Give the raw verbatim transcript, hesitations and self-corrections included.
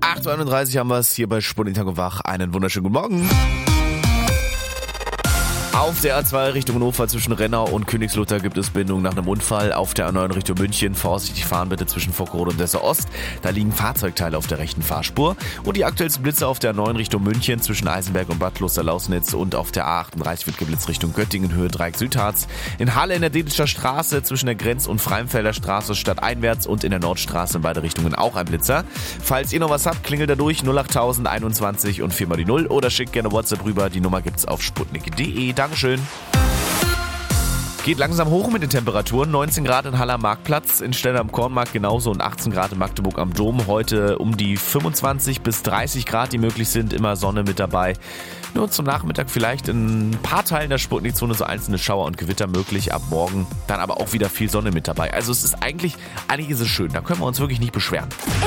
acht Uhr einunddreißig haben wir es hier bei Sputnik Tag und Wach. Einen wunderschönen guten Morgen. Auf der A zwei Richtung Hannover zwischen Rennau und Königslutter gibt es Bindung nach einem Unfall. Auf der A neun Richtung München vorsichtig fahren bitte zwischen Vockerode und Dessau Ost. Da liegen Fahrzeugteile auf der rechten Fahrspur. Und die aktuellsten Blitze auf der A neun Richtung München zwischen Eisenberg und Bad Kloster-Lausnitz. Und auf der A achtunddreißig wird geblitzt Richtung Göttingen, Höhe Dreieck Südharz. In Halle in der Dedelscher Straße zwischen der Grenz- und Freimfelder Straße stadteinwärts und in der Nordstraße in beide Richtungen auch ein Blitzer. Falls ihr noch was habt, klingelt da durch null acht tausend einundzwanzig und viermal die null oder schickt gerne WhatsApp rüber. Die Nummer gibt's auf sputnik punkt de. Dankeschön. Geht langsam hoch mit den Temperaturen. neunzehn Grad in Halle am Marktplatz, in Stelle am Kornmarkt genauso und achtzehn Grad in Magdeburg am Dom. Heute um die fünfundzwanzig bis dreißig Grad, die möglich sind. Immer Sonne mit dabei. Nur zum Nachmittag vielleicht in ein paar Teilen der Sputnik-Zone so einzelne Schauer und Gewitter möglich. Ab morgen dann aber auch wieder viel Sonne mit dabei. Also es ist eigentlich, eigentlich ist es schön. Da können wir uns wirklich nicht beschweren.